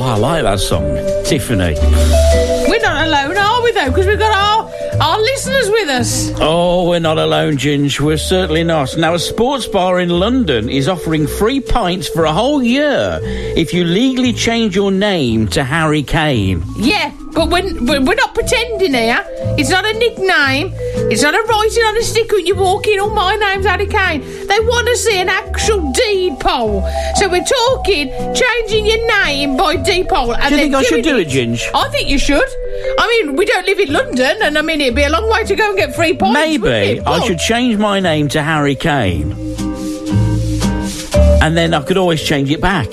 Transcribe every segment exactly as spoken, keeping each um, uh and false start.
I like that song. Tiffany. We're not alone, are we, though? Because we've got our, our listeners with us. Oh, we're not alone, Ginge. We're certainly not. Now, a sports bar in London is offering free pints for a whole year if you legally change your name to Harry Kane. Yeah, but we're, we're not pretending here. It's not a nickname. It's not a writing on a sticker when you walk in, oh, my name's Harry Kane. They want to see an actual deed poll. So we're talking changing your name by deed poll. And do you think I should do it, it, Ginge? I think you should. I mean, we don't live in London, and I mean, it'd be a long way to go and get free points. Maybe I should change my name to Harry Kane. And then I could always change it back.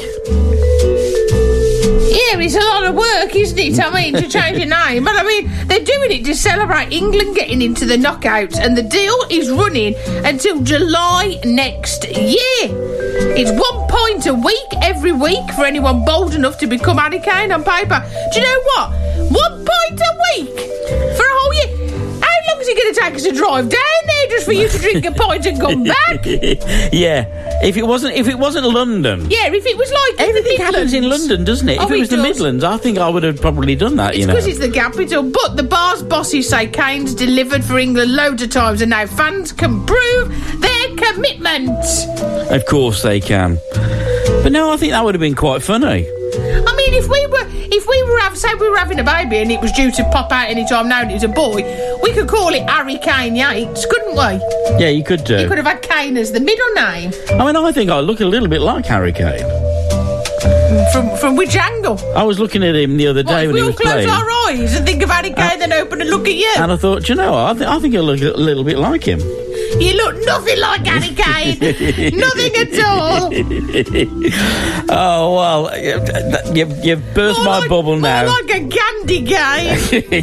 Yeah, it's a lot of work, isn't it? I mean, to change your name. But I mean, they're doing it to celebrate England getting into the knockouts, and the deal is running until July next year. It's one point a week every week for anyone bold enough to become Harry Kane on paper. Do you know what? One point a week for a whole year. How long is it going to take us to drive down there just for you to drink a pint and come back? Yeah. If it wasn't, if it wasn't London, yeah. If it was like everything happens in London, doesn't it? Oh, if it was it the does. Midlands, I think I would have probably done that. It's you know, because it's the capital. But the bar's bosses say Kane's delivered for England loads of times, and now fans can prove their commitment. Of course they can. But no, I think that would have been quite funny. I mean, if we were, if we were, have, say, we were having a baby and it was due to pop out any time now and it was a boy, we could call it Harry Kane Yates, couldn't we? Yeah, you could do. You could have had Kane as the middle name. I mean, I think I look a little bit like Harry Kane. From from which angle? I was looking at him the other day what, when he we all was close playing, our eyes and think of Harry Kane, uh, then open and look at you. And I thought, do you know what? I, th- I think I look a little bit like him. You look nothing like Harry Kane. Nothing at all. Oh, well, you've, you've burst more my like, bubble now. More like a candy game.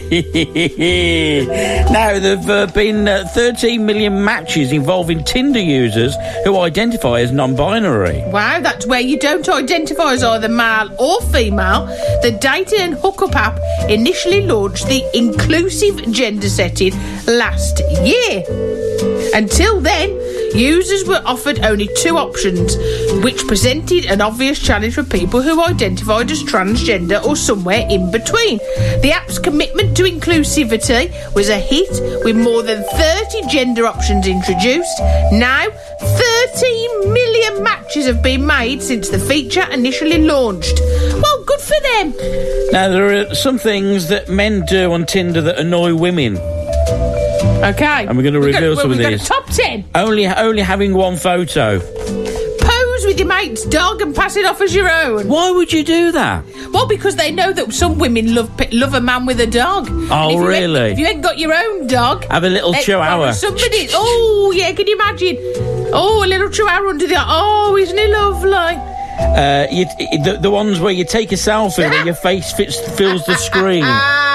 Now, there have uh, been uh, thirteen million matches involving Tinder users who identify as non-binary. Wow, that's where you don't identify as either male or female. The dating and hookup app initially launched the inclusive gender setting last year. Until then, users were offered only two options, which presented an obvious challenge for people who identified as transgender or somewhere in between. The app's commitment to inclusivity was a hit, with more than thirty gender options introduced. Now, thirteen million matches have been made since the feature initially launched. Well, good for them. Now, there are some things that men do on Tinder that annoy women. Okay. And we're going to reveal got, some well, of we've these. Got a top ten. Only, only having one photo. Pose with your mate's dog and pass it off as your own. Why would you do that? Well, because they know that some women love love a man with a dog. Oh, if really? You if you ain't got your own dog, have a little chihuahua. Somebody. Oh, yeah. Can you imagine? Oh, a little chihuahua under the. Oh, isn't he lovely? Uh, you, the, the ones where you take a selfie and your face fits, fills the screen.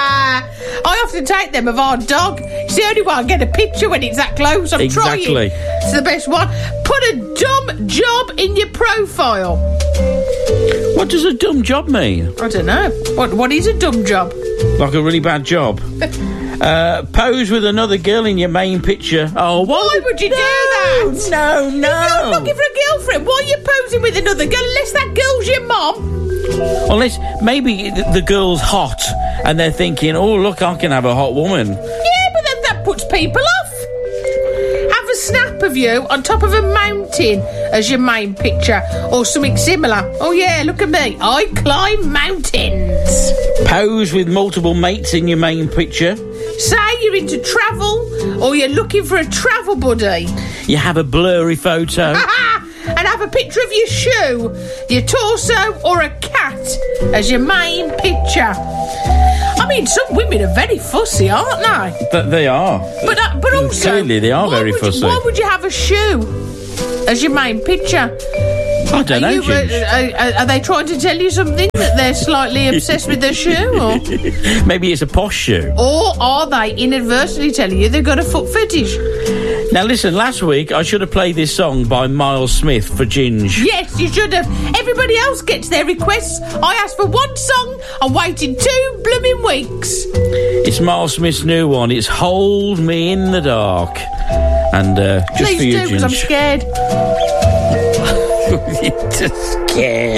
I often take them of our dog. It's the only one I get a picture when it's that close. I'm exactly. trying. It's the best one. Put a dumb job in your profile. What does a dumb job mean? I don't know. What What is a dumb job? Like a really bad job. uh, pose with another girl in your main picture. Oh, why would, would you no, do that? No, no. If you're looking for a girlfriend, why are you posing with another girl unless that girl's your mum? Unless maybe the girl's hot and they're thinking, oh, look, I can have a hot woman. Yeah, but then that puts people off. Have a snap of you on top of a mountain as your main picture or something similar. Oh, yeah, look at me. I climb mountains. Pose with multiple mates in your main picture. Say you're into travel or you're looking for a travel buddy. You have a blurry photo. And have a picture of your shoe, your torso or a cat as your main picture. I mean, some women are very fussy, aren't they? But they are. But uh, but also... Clearly, they are very would fussy. You, why would you have a shoe as your main picture? I don't are know, you, uh, are, are they trying to tell you something, that they're slightly obsessed with their shoe? Or? Maybe it's a posh shoe. Or are they inadvertently telling you they've got a foot fetish? Now, listen, last week I should have played this song by Miles Smith for Ginge. Yes, you should have. Everybody else gets their requests. I asked for one song. I waited two blooming weeks. It's Miles Smith's new one. It's Hold Me in the Dark. And uh, just Please for you, do, because I'm Ginge. scared. You're just scared.